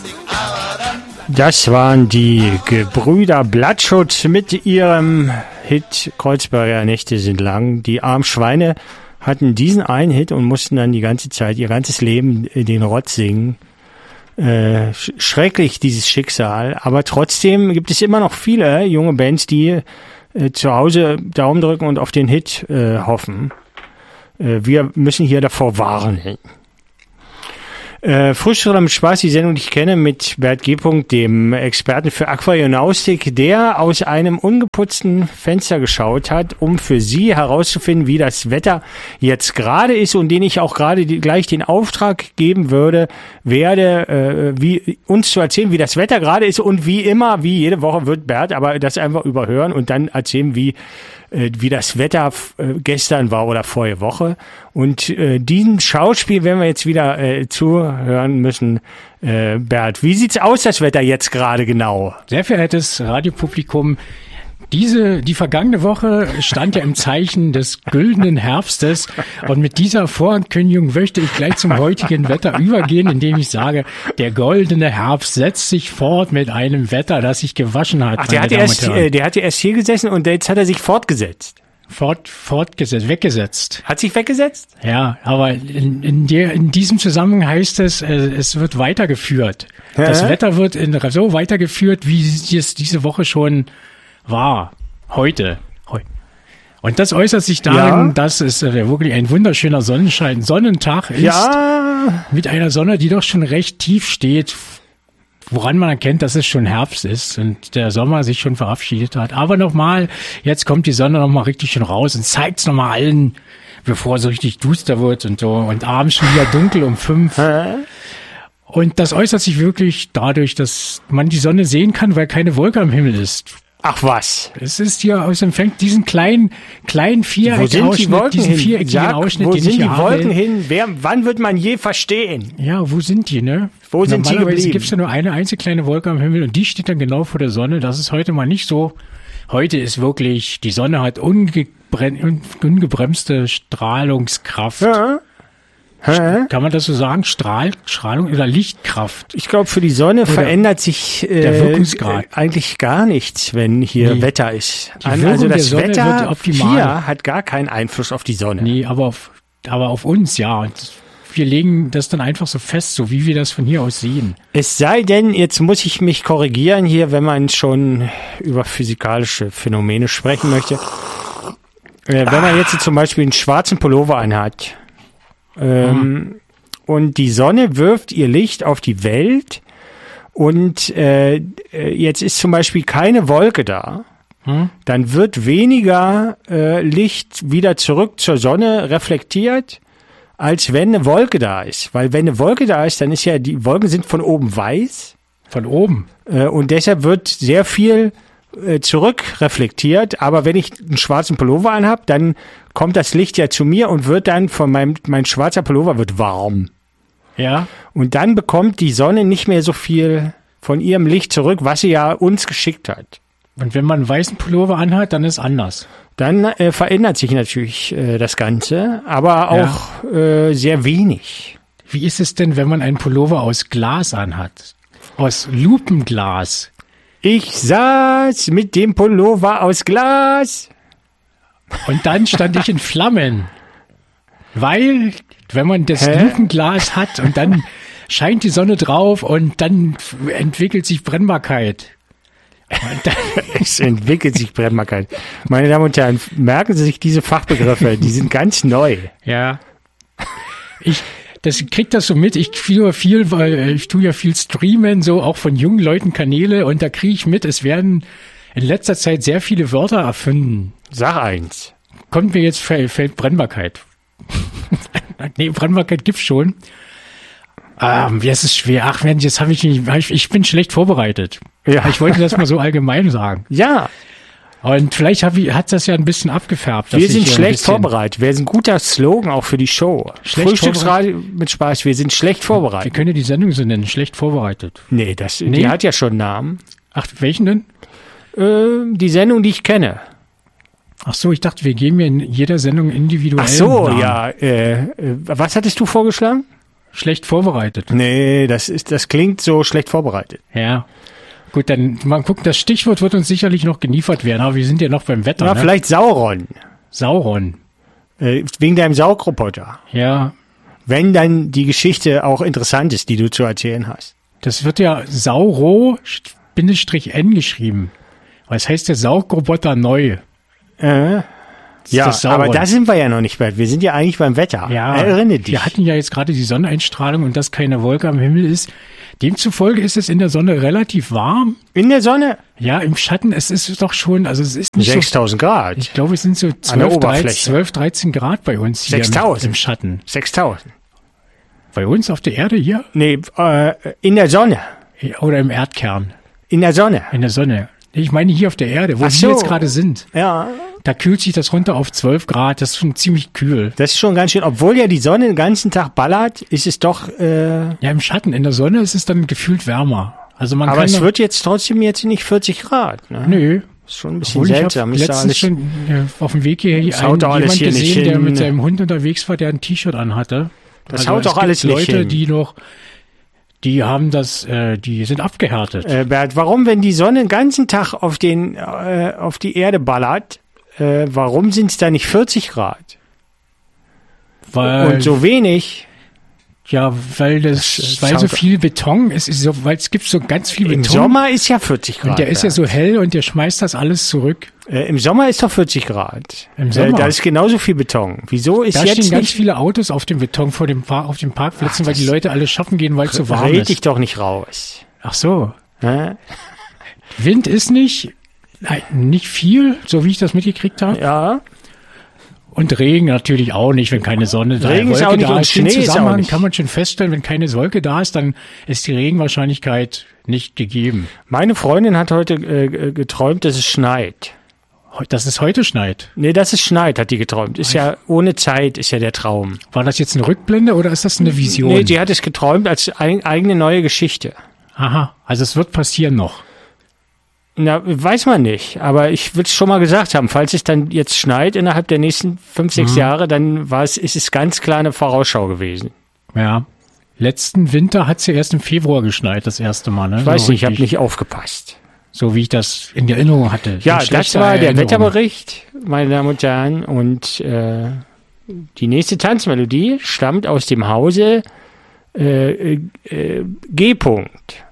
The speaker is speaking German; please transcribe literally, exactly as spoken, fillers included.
Das waren die Gebrüder Bloodshot mit ihrem Hit Kreuzberger Nächte sind lang. Die armen Schweine hatten diesen einen Hit und mussten dann die ganze Zeit, ihr ganzes Leben den Rott singen. Äh, schrecklich, dieses Schicksal. Aber trotzdem gibt es immer noch viele junge Bands, die äh, zu Hause Daumen drücken und auf den Hit äh, hoffen. Äh, wir müssen hier davor warnen. Äh, Frühstück mit Spaß, die Sendung, die ich kenne, mit Bert G. dem Experten für Aquarionaustik, der aus einem ungeputzten Fenster geschaut hat, um für Sie herauszufinden, wie das Wetter jetzt gerade ist und den ich auch gerade die, gleich den Auftrag geben würde, werde, äh, wie, uns zu erzählen, wie das Wetter gerade ist und wie immer, wie jede Woche wird Bert aber das einfach überhören und dann erzählen, wie wie das Wetter äh, gestern war oder vorige Woche. Und äh, diesem Schauspiel werden wir jetzt wieder äh, zuhören müssen. Äh, Bert, wie sieht's aus, das Wetter jetzt gerade genau? Sehr verehrtes Radiopublikum, diese, die vergangene Woche stand ja im Zeichen des güldenen Herbstes und mit dieser Vorankündigung möchte ich gleich zum heutigen Wetter übergehen, indem ich sage, der goldene Herbst setzt sich fort mit einem Wetter, das sich gewaschen hat. Ach, der hat erst, äh, der hat erst hier gesessen und jetzt hat er sich fortgesetzt. Fort, fortgesetzt, weggesetzt. Hat sich weggesetzt? Ja, aber in, in, der, in diesem Zusammenhang heißt es, äh, es wird weitergeführt. Hä? Das Wetter wird in, so weitergeführt, wie es diese Woche schon war, heute. Und das äußert sich darin, ja, dass es äh, wirklich ein wunderschöner Sonnenschein, Sonnentag ist, ja, mit einer Sonne, die doch schon recht tief steht, woran man erkennt, dass es schon Herbst ist und der Sommer sich schon verabschiedet hat. Aber nochmal, jetzt kommt die Sonne nochmal richtig schön raus und zeigt es nochmal allen, bevor es so richtig duster wird und so und abends schon wieder dunkel um fünf. Hä? Und das äußert sich wirklich dadurch, dass man die Sonne sehen kann, weil keine Wolke am Himmel ist. Ach was. Es ist hier aus dem Fenster, diesen kleinen, kleinen viereckigen Ausschnitt, diesen viereckigen Sag, Ausschnitt, wo den sind ich die hier Wolken habe. hin? Wer, wann wird man je verstehen? Ja, wo sind die, ne? Wo sind die geblieben? Normalerweise gibt es ja nur eine einzige kleine Wolke am Himmel und die steht dann genau vor der Sonne. Das ist heute mal nicht so. Heute ist wirklich, die Sonne hat ungebren- ungebremste Strahlungskraft. Ja. Hä? Kann man das so sagen? Strahl, Strahlung oder Lichtkraft? Ich glaube, für die Sonne oder verändert sich äh, der Wirkungsgrad. eigentlich gar nichts, wenn hier nee. Wetter ist. Die Wirkung also das der Sonne Wetter wird optimal. hier hat gar keinen Einfluss auf die Sonne. Nee, aber auf, aber auf uns, ja. Und wir legen das dann einfach so fest, so wie wir das von hier aus sehen. Es sei denn, jetzt muss ich mich korrigieren hier, wenn man schon über physikalische Phänomene sprechen möchte. Äh, wenn man jetzt zum Beispiel einen schwarzen Pullover anhat, Ähm, mhm. und die Sonne wirft ihr Licht auf die Welt und äh, jetzt ist zum Beispiel keine Wolke da, mhm. dann wird weniger äh, Licht wieder zurück zur Sonne reflektiert, als wenn eine Wolke da ist. Weil wenn eine Wolke da ist, dann ist ja, die Wolken sind von oben weiß. Von oben? Äh, und deshalb wird sehr viel äh, zurückreflektiert, aber wenn ich einen schwarzen Pullover anhab, dann kommt das Licht ja zu mir und wird dann von meinem, mein schwarzer Pullover wird warm. Ja. Und dann bekommt die Sonne nicht mehr so viel von ihrem Licht zurück, was sie ja uns geschickt hat. Und wenn man einen weißen Pullover anhat, dann ist anders. Dann äh, verändert sich natürlich äh, das Ganze, aber auch ja. äh, sehr wenig. Wie ist es denn, wenn man einen Pullover aus Glas anhat? Aus Lupenglas? Ich saß mit dem Pullover aus Glas. Und dann stand ich in Flammen. Weil, wenn man das Hä? Lupenglas hat und dann scheint die Sonne drauf und dann entwickelt sich Brennbarkeit. Es entwickelt sich Brennbarkeit. Meine Damen und Herren, merken Sie sich diese Fachbegriffe, die sind ganz neu. Ja. Ich, das krieg das so mit. Ich tue viel, weil ich tue ja viel streamen, so auch von jungen Leuten Kanäle und da kriege ich mit, es werden in letzter Zeit sehr viele Wörter erfunden. Sag eins. Kommt mir jetzt, fällt Brennbarkeit. Nee, Brennbarkeit gibt's schon. Ähm, ja, es ist schwer. Ach Mensch, jetzt habe ich nicht, ich bin schlecht vorbereitet. Ja. Ich wollte das mal so allgemein sagen. Ja. Und vielleicht hab ich, hat das ja ein bisschen abgefärbt. Wir sind schlecht vorbereitet. Wäre ein guter Slogan auch für die Show. Frühstücksradio mit Spaß. Wir sind schlecht vorbereitet. Wir können ja die Sendung so nennen, schlecht vorbereitet. Nee, das, nee. Die hat ja schon einen Namen. Ach, welchen denn? Äh, die Sendung, die ich kenne. Ach so, ich dachte, wir geben ja in jeder Sendung individuell. Ach so, Namen. ja. Äh, was hattest du vorgeschlagen? schlecht vorbereitet. Nee, das ist, das klingt so schlecht vorbereitet. Ja. Gut, dann mal gucken, das Stichwort wird uns sicherlich noch geliefert werden, aber wir sind ja noch beim Wetter. Ja, ne? vielleicht Sauron. Sauron. Äh, wegen deinem Saugroboter. Ja. Wenn dann die Geschichte auch interessant ist, die du zu erzählen hast. Das wird ja Sauro-N geschrieben. Was heißt der Saugroboter neu? Äh, ja, aber da sind wir ja noch nicht bei. Wir sind ja eigentlich beim Wetter. Ja, erinnere dich. Wir hatten ja jetzt gerade die Sonneneinstrahlung und dass keine Wolke am Himmel ist. Demzufolge ist es in der Sonne relativ warm. In der Sonne? Ja, im Schatten, es ist doch schon, also es ist nicht sechstausend so, Grad. Ich glaube, es sind so zwölf, dreizehn Grad bei uns hier sechstausend. Im, im Schatten. sechstausend. Bei uns auf der Erde hier? Nee, äh, in der Sonne. Oder im Erdkern. In der Sonne. In der Sonne. Ich meine hier auf der Erde, wo Ach wir so. jetzt gerade sind. Ja. Da kühlt sich das runter auf zwölf Grad, das ist schon ziemlich kühl. Das ist schon ganz schön. Obwohl ja die Sonne den ganzen Tag ballert, ist es doch... Äh, ja, im Schatten, in der Sonne ist es dann gefühlt wärmer. Also man aber kann es wird jetzt trotzdem jetzt nicht vierzig Grad. Ne? Nö. Ist schon ein bisschen Obwohl seltsam. Ich habe letztens schon äh, auf dem Weg hier einen, jemand hier gesehen, der hin. mit seinem Hund unterwegs war, der ein T-Shirt anhatte. Das also haut doch alles gibt nicht Leute, hin. die noch... Die haben das, äh, die sind abgehärtet. Äh, Bert, warum, wenn die Sonne den ganzen Tag auf den, äh, auf die Erde ballert, äh, warum sind es da nicht vierzig Grad? Weil, Und so wenig? Ja, weil das, das weil so schaut- viel Beton, es ist so, weil es gibt so ganz viel Beton. Im Sommer ist ja vierzig Grad. und der ist ja so hell und der schmeißt das alles zurück. Äh, Im Sommer ist doch vierzig Grad. Im Sommer? Äh, da ist genauso viel Beton. Wieso ist Da jetzt stehen ganz nicht... viele Autos auf dem Beton vor dem Par- auf den Parkplätzen, Ach, weil die das- Leute alle shoppen gehen, weil es so warm Red ist. dich doch nicht raus. Ach so. Hä? Wind ist nicht, nein, nicht viel, so wie ich das mitgekriegt habe. Ja, Und Regen natürlich auch nicht, wenn keine Sonne da ist. Regen ist Wolke auch nicht da und ist. Den Schnee ist auch Zusammenhang nicht. kann man schon feststellen, wenn keine Wolke da ist, dann ist die Regenwahrscheinlichkeit nicht gegeben. meine Freundin hat heute äh, geträumt, dass es schneit. Dass es heute schneit. Nee, dass es schneit, hat die geträumt. Ist ja ohne Zeit, ist ja der Traum. War das jetzt eine Rückblende oder ist das eine Vision? Nee, die hat es geträumt als ein, eigene neue Geschichte. Aha, also es wird passieren noch. Na, weiß man nicht, aber ich will es schon mal gesagt haben, falls es dann jetzt schneit innerhalb der nächsten fünf, sechs Mhm. Jahre, dann war es, ist es ganz klar eine Vorausschau gewesen. Ja. Letzten Winter hat es ja erst im Februar geschneit, das erste Mal. Ne? Ich weiß So nicht, ich habe richtig. nicht aufgepasst. So wie ich das in der Erinnerung hatte. Ja, In das schlechter war der Erinnerung. Wetterbericht, meine Damen und Herren. Und äh, die nächste Tanzmelodie stammt aus dem Hause äh, äh, G. -Punkt.